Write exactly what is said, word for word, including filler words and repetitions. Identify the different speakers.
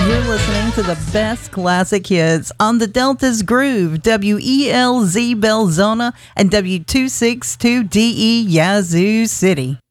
Speaker 1: You're listening to the best classic hits on the Delta's Groove, W E L Z Belzona and W two sixty-two D E Yazoo City.